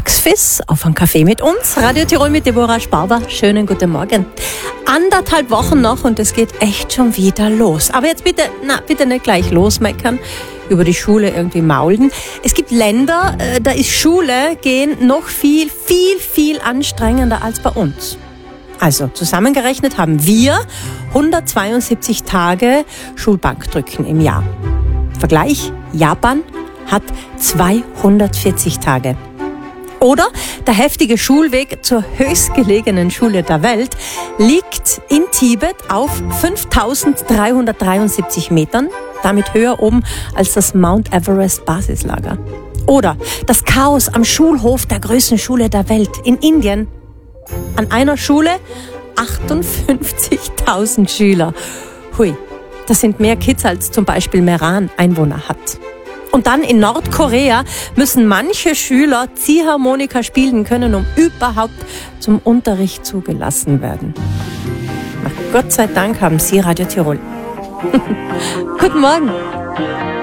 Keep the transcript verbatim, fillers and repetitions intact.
Tagsfiss auf einen Kaffee mit uns. Radio Tirol mit Deborah Sparber. Schönen guten Morgen. Anderthalb Wochen noch und es geht echt schon wieder los. Aber jetzt bitte, na, bitte nicht gleich losmeckern, über die Schule irgendwie maulen. Es gibt Länder, äh, da ist Schule gehen noch viel, viel, viel anstrengender als bei uns. Also zusammengerechnet haben wir hundertzweiundsiebzig Tage Schulbankdrücken im Jahr. Vergleich, Japan hat zweihundertvierzig Tage. Oder der heftige Schulweg zur höchstgelegenen Schule der Welt liegt in Tibet auf fünftausenddreihundertdreiundsiebzig Metern, damit höher oben als das Mount Everest Basislager. Oder das Chaos am Schulhof der größten Schule der Welt in Indien. An einer Schule achtundfünfzigtausend Schüler. Hui, das sind mehr Kids als zum Beispiel Meran Einwohner hat. Und dann in Nordkorea müssen manche Schüler Ziehharmonika spielen können, um überhaupt zum Unterricht zugelassen werden. Ach, Gott sei Dank haben Sie Radio Tirol. Guten Morgen.